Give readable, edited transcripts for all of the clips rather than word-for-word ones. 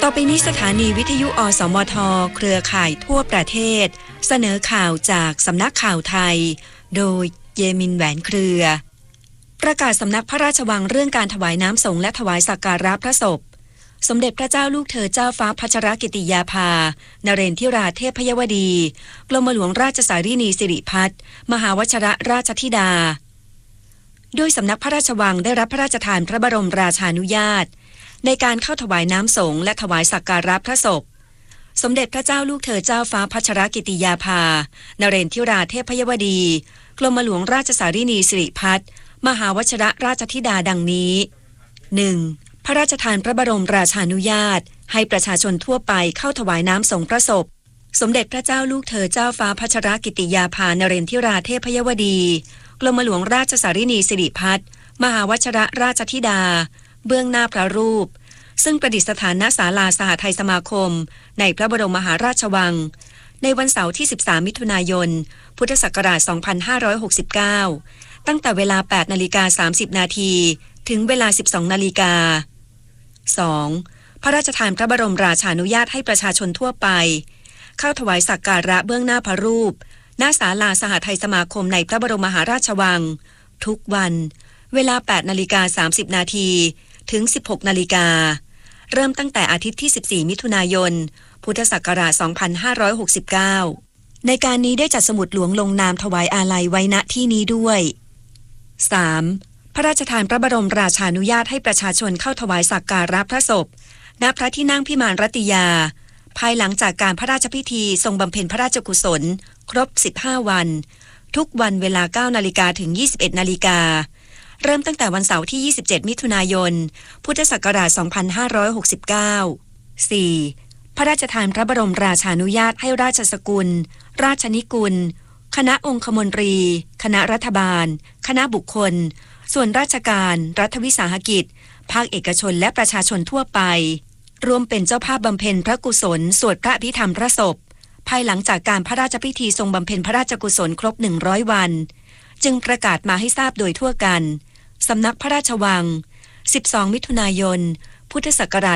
ต่อไปนี้สถานีวิทยุอสมทเครือข่ายทั่วประเทศเสนอข่าวจากสำนักข่าวไทยโดยเยมินแหวนเครือประกาศสำนักพระราชวังเรื่องการถวายน้ำสงฆ์และถวายสักการะพระศพสมเด็จพระเจ้าลูกเธอเจ้าฟ้าพัชรกิติยาภานเรนทิราเทพยวดีกรมหลวงราชสารีนีสิริพัฒน์มหาวชิรราชธิดาโดยสำนักพระราชวังได้รับพระราชทานพระบรมราชานุญาตในการเข้าถวายน้ำสงฆ์และถวายสักการะพระศพสมเด็จพระเจ้าลูกเธอเจ้าฟ้าพัชรกิติยาภานเรนทิราเทพยวดีกรมหลวงราชสารีนีสิริพัฒน์มหาวชิรราชธิดาดังนี้ 1. พระราชทานพระบรมราชานุญาตให้ประชาชนทั่วไปเข้าถวายน้ำสงฆ์พระศพสมเด็จพระเจ้าลูกเธอเจ้าฟ้าพัชรกิติยาภานเรนทิราเทพยวดีกรมหลวงราชสารีนีสิริพัฒน์มหาวชิรราชธิดาเบื้องหน้าพระรูปซึ่งประดิษฐานณศาลาสหไทยสมาคมในพระบรมมหาราชวังในวันเสาร์ที่13มิถุนายนพุทธศักราช2569ตั้งแต่เวลา 8:30 นาทีถึงเวลา 12:00 น2. พระราชทานพระบรมราชานุญาตให้ประชาชนทั่วไปเข้าถวายสักการะเบื้องหน้าพระรูปณศาลาสหไทยสมาคมในพระบรมมหาราชวังทุกวันเวลา 8:30 นาทีถึง 16:00 นเริ่มตั้งแต่อาทิตย์ที่14มิถุนายนพุทธศักราช2569ในการนี้ได้จัดสมุดหลวงลงนามถวายอาลัยไว้ณที่นี้ด้วย 3. พระราชทานพระบรมราชานุญาตให้ประชาชนเข้าถวายสักการะพระศพณพระที่นั่งพิมานรัตยาภายหลังจากการพระราชพิธีทรงบำเพ็ญพระราชกุศลครบ15วันทุกวันเวลา 9:00 นถึง 21:00 นเริ่มตั้งแต่วันเสาร์ที่27มิถุนายนพุทธศักราช2569 4. พระราชทานพระบรมราชานุญาตให้ราชสกุลราชนิกุลคณะองคมนตรีคณะรัฐบาลคณะบุคคลส่วนราชการรัฐวิสาหกิจภาคเอกชนและประชาชนทั่วไปร่วมเป็นเจ้าภาพบำเพ็ญพระกุศลสวดพระอภิธรรมพระศพภายหลังจากการพระราชพิธีทรงบำเพ็ญพระราชกุศลครบ100วันจึงประกาศมาให้ทราบโดยทั่วกันสำนักพระราชวัง12มิถุนายนพุทธศักราช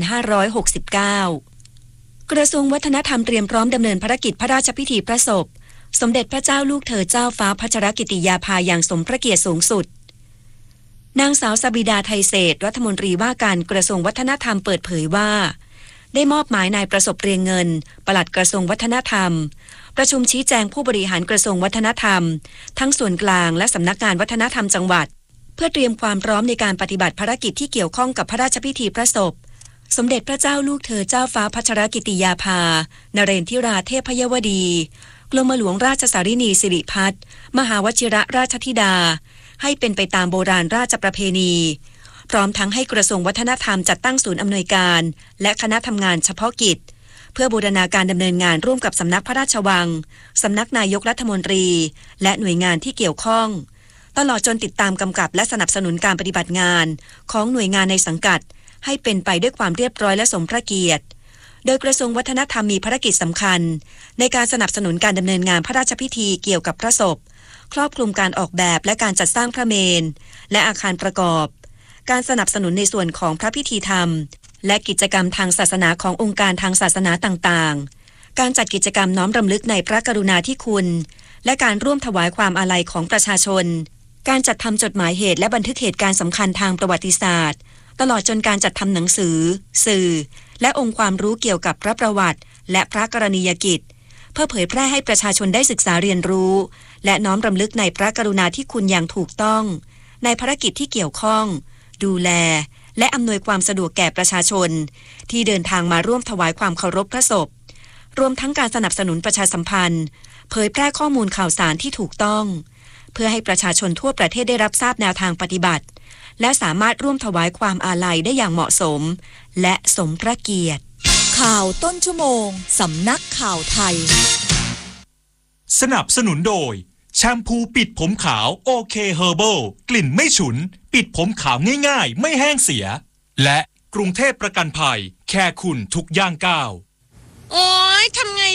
2569กระทรวงวัฒนธรรมเตรียมพร้อมดำเนินภารกิจพระราชพิธีพระศพสมเด็จพระเจ้าลูกเธอเจ้าฟ้าพัชรกิติยาภาอย่างสมพระเกียรติสูงสุดนางสาวสบิดาไทยเศรษฐ์รัฐมนตรีว่าการกระทรวงวัฒนธรรมเปิดเผยว่าได้มอบหมายนายประสบเรียงเงินปลัดกระทรวงวัฒนธรรมประชุมชี้แจงผู้บริหารกระทรวงวัฒนธรรมทั้งส่วนกลางและสำนักงานวัฒนธรรมจังหวัดเพื่อเตรียมความพร้อมในการปฏิบัติภารกิจที่เกี่ยวข้องกับพระราชพิธีพระศพสมเด็จพระเจ้าลูกเธอเจ้าฟ้าพัชรกิติยาภานเรนทิราเทพยวดีกรมหลวงราชสารีนีสิริพัฒน์มหาวชิรราชธิดาให้เป็นไปตามโบราณราชประเพณีพร้อมทั้งให้กระทรวงวัฒนธรรมจัดตั้งศูนย์อำนวยการและคณะทำงานเฉพาะกิจเพื่อบูรณาการดำเนินงานร่วมกับสำนักพระราชวังสำนักนายกรัฐมนตรีและหน่วยงานที่เกี่ยวข้องตลอดจนติดตามกำกับและสนับสนุนการปฏิบัติงานของหน่วยงานในสังกัดให้เป็นไปด้วยความเรียบร้อยและสมพระเกียรติโดยกระทรวงวัฒนธรรมมีภารกิจสำคัญในการสนับสนุนการดำเนินงานพระราชพิธีเกี่ยวกับพระศพครอบคลุมการออกแบบและการจัดสร้างพระเมรุและอาคารประกอบการสนับสนุนในส่วนของพระพิธีธรรมและกิจกรรมทางศาสนาขององค์การทางศาสนาต่างๆการจัดกิจกรรมน้อมรำลึกในพระกรุณาธิคุณและการร่วมถวายความอาลัยของประชาชนการจัดทำจดหมายเหตุและบันทึกเหตุการณ์สำคัญทางประวัติศาสตร์ตลอดจนการจัดทำหนังสือสื่อและองค์ความรู้เกี่ยวกับพระประวัติและพระกรณียกิจเพื่อเผยแพร่ให้ประชาชนได้ศึกษาเรียนรู้และน้อมรำลึกในพระกรุณาธิคุณอย่างถูกต้องในภารกิจที่เกี่ยวข้องดูแลและอำนวยความสะดวกแก่ประชาชนที่เดินทางมาร่วมถวายความเคารพพระศพรวมทั้งการสนับสนุนประชาสัมพันธ์เผยแพร่ข้อมูลข่าวสารที่ถูกต้องเพื่อให้ประชาชนทั่วประเทศได้รับทราบแนวทางปฏิบัติและสามารถร่วมถวายความอาลัยได้อย่างเหมาะสมและสมพระเกียรติข่าวต้นชั่วโมงสำนักข่าวไทยสนับสนุนโดยแชมพูปิดผมขาวโอเคเฮอร์เบิลกลิ่นไม่ฉุนปิดผมขาวง่ายๆไม่แห้งเสียและกรุงเทพประกันภัยแค่คุณทุกย่างก้าวโอ๊ยทำไง